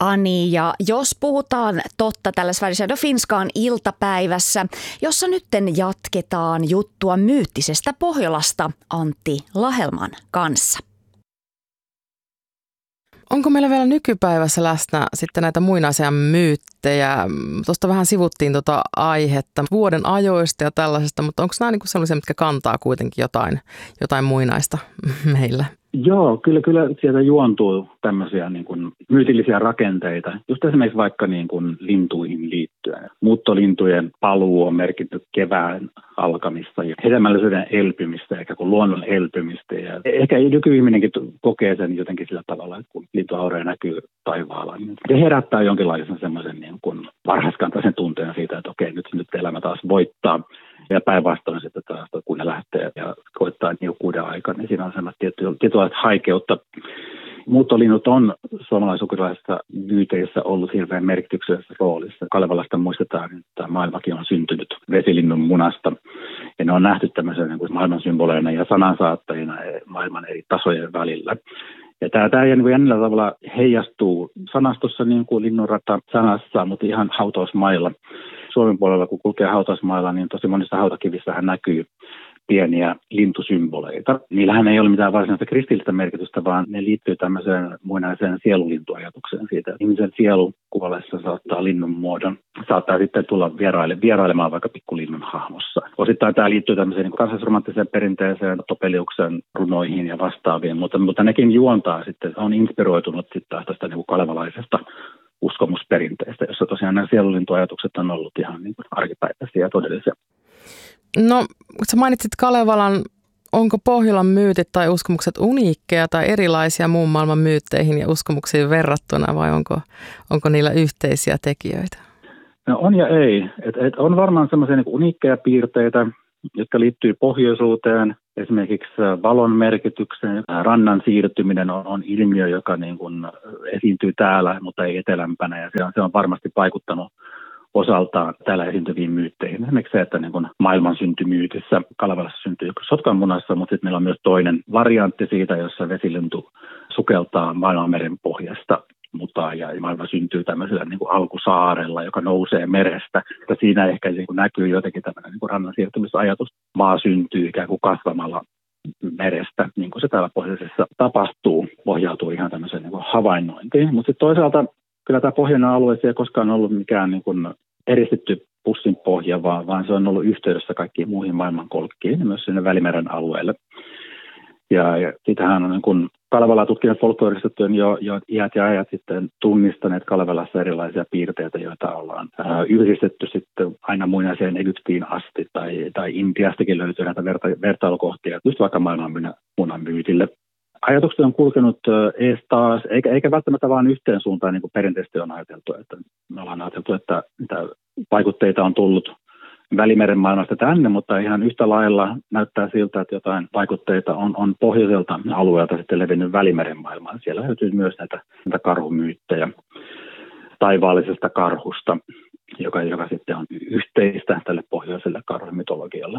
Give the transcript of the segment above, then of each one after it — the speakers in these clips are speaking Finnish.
Ani, ja jos puhutaan totta tällä Sveriges Radio Finskan iltapäivässä, jossa nytten jatketaan juttua myyttisestä Pohjolasta Antti Lahelman kanssa. Onko meillä vielä nykypäivässä läsnä sitten näitä muinaisia myyttejä? Tuosta vähän sivuttiin tuota aihetta vuoden ajoista ja tällaisesta, mutta onko nämä niinku sellaisia, mitkä kantaa kuitenkin jotain muinaista meillä? Joo, kyllä sieltä juontuu tämmöisiä niin kuin myytillisiä rakenteita. Just esimerkiksi vaikka niin kuin lintuihin liittyen. Muuttolintujen paluu on merkitty kevään alkamista ja hedelmällisyyden elpymistä, eikä kuin luonnon elpymistä. Ja ehkä nykyihminenkin kokee sen jotenkin sillä tavalla, että kun lintuhaureja näkyy taivaalla, niin se herättää jonkinlaisen semmoisen niin kuin varhaiskantaisen tunteen siitä, että okei, nyt elämä taas voittaa. Ja päinvastoin sitten taas, kun ne lähtee ja koittaa niukkuuden aikaa, niin siinä on semmoista tietynlaista haikeutta. Muuttolinnut on suomalaisukrilaisissa myyteissä ollut hirveän merkityksellisessä roolissa. Kalevalasta muistetaan, että maailmakin on syntynyt vesilinnun munasta. Ja ne on nähty tämmöisenä niin kuin maailman symboleina ja sanansaattajina maailman eri tasojen välillä. Ja tämä jännällä tavalla heijastuu sanastossa niin kuin linnunrata sanassa, mutta ihan hautausmailla. Suomen puolella, kun kulkee hautausmailla, niin tosi monissa hautakivissähän näkyy pieniä lintusymboleita. Niillähän ei ole mitään varsinaista kristillistä merkitystä, vaan ne liittyy tämmöiseen muinaiseen sielulintuajatukseen siitä. Ihmisen sielu kuollessa saattaa linnun muodon. Saattaa sitten tulla vierailemaan vaikka pikkulinnun hahmossa. Osittain tämä liittyy tämmöiseen niin kansallisromanttiseen perinteeseen, Topeliuksen runoihin ja vastaaviin, mutta nekin juontaa sitten, on inspiroitunut sitten taas tästä niin kuin kalevalaisesta uskomusperinteistä, jossa tosiaan nämä sielulintuajatukset on ollut ihan niin kuin arkipäiväisiä ja todellisia. No, kun sä mainitsit Kalevalan, onko Pohjolan myytit tai uskomukset uniikkeja tai erilaisia muun maailman myytteihin ja uskomuksiin verrattuna vai onko niillä yhteisiä tekijöitä? No on ja ei. On varmaan semmoisia niin uniikkeja piirteitä, jotka liittyy pohjoisuuteen, esimerkiksi valon merkitykseen. Rannan siirtyminen on ilmiö, joka niin kuin esiintyy täällä, mutta ei etelämpänä, ja se on varmasti vaikuttanut osaltaan täällä esiintyviin myytteihin. Esimerkiksi se, että niin kuin maailman syntymyytissä Kalevalassa syntyy Sotkanmunassa, mutta sitten meillä on myös toinen variantti siitä, jossa vesilintu sukeltaa maailmanmeren pohjasta mutaan ja maailma syntyy tämmöisellä niin kuin alkusaarella, joka nousee merestä. Ja siinä ehkä niin kuin näkyy jotenkin tämmöinen niin kuin rannan siirtymisajatus. Maa syntyy ikään kuin kasvamalla merestä, niin kuin se täällä pohjoisessa tapahtuu, pohjautuu ihan tämmöiseen niin kuin havainnointiin. Mutta sitten toisaalta kyllä tämä pohjoinen alue ei koskaan ollut mikään niin kuin eristetty pussin pohja, vaan se on ollut yhteydessä kaikkiin muihin maailmankolkkiin ja myös sinne Välimeren alueelle. Ja sitähän on niin kuin Kalevalaa tutkineet folkloristit jo iät ja ajat sitten tunnistaneet Kalevalassa erilaisia piirteitä, joita ollaan yhdistetty sitten aina muinaiseen Egyptiin asti tai Intiastakin löytyy näitä vertailukohtia, just vaikka maailmanmunan myytille. Ajatukset on kulkenut ees taas, eikä välttämättä vain yhteen suuntaan, niin kuin perinteisesti on ajateltu. Että me ollaan ajateltu, että vaikutteita on tullut Välimeren maailmasta tänne, mutta ihan yhtä lailla näyttää siltä, että jotain vaikutteita on pohjoiselta alueelta sitten levinnyt Välimeren maailmaan. Siellä löytyy myös näitä karhumyyttejä taivaallisesta karhusta, joka sitten on yhteistä tälle pohjoiselle karhumytologialle.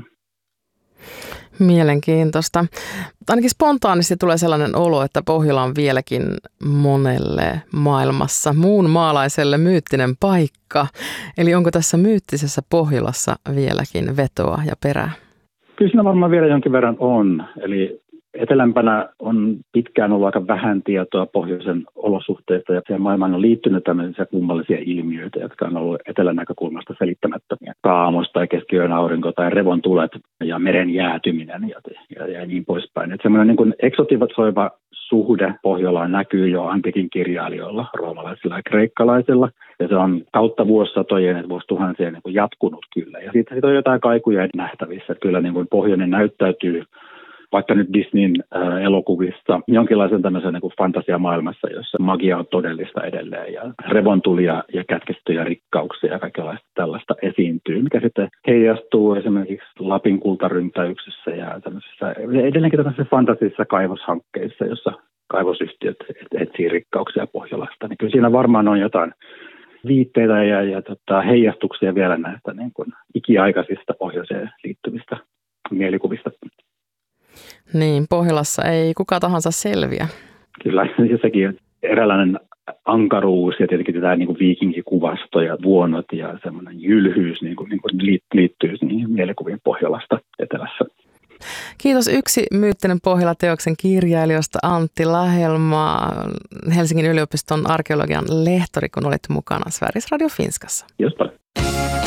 Mielenkiintoista. Ainakin spontaanisti tulee sellainen olo, että Pohjola on vieläkin monelle maailmassa muun maalaiselle myyttinen paikka. Eli onko tässä myyttisessä Pohjolassa vieläkin vetoa ja perää? Kyllä siinä varmaan vielä jonkin verran on. Eli etelämpänä on pitkään ollut aika vähän tietoa pohjoisen olosuhteista ja siihen maailmaan on liittynyt tämmöisiä kummallisia ilmiöitä, jotka on ollut etelän näkökulmasta selittämättömiä. Kaamos tai keskiyön aurinko tai revontulet ja meren jäätyminen ja niin poispäin. Että semmoinen niin kuin eksotisoiva suhde Pohjolaan näkyy jo antiikin kirjailijoilla, roomalaisilla ja kreikkalaisilla. Ja se on kautta vuosisatojen ja vuosituhansien niin kuin jatkunut kyllä. Ja siitä on jotain kaikuja nähtävissä. Että kyllä niin kuin pohjoinen näyttäytyy vaikka nyt Disneyn elokuvissa jonkinlaisen tämmöisen niin kuin fantasiamaailmassa, jossa magia on todellista edelleen ja revontulia ja kätkettyjä rikkauksia ja kaikenlaista tällaista esiintyy, mikä sitten heijastuu esimerkiksi Lapin kultaryntäyksessä ja edelleenkin tämmöisissä fantasisissa kaivoshankkeissa, jossa kaivosyhtiöt etsii rikkauksia Pohjolasta. Niin kyllä siinä varmaan on jotain viitteitä ja heijastuksia vielä näistä niin kuin ikiaikaisista pohjoiseen liittyvistä mielikuvista. Niin, Pohjolassa ei kuka tahansa selviä. Kyllä, ja sekin eräänlainen ankaruus ja tietenkin tämä niin kuin viikinkikuvasto ja vuonot ja semmoinen jylhyys niin kuin liittyy niihin mielikuviin Pohjolasta etelässä. Kiitos Yksi myyttinen Pohjola-teoksen kirjailijoista Antti Lahelma, Helsingin yliopiston arkeologian lehtori, kun olit mukana Sveriges Radio Finskassa. Kiitos paljon.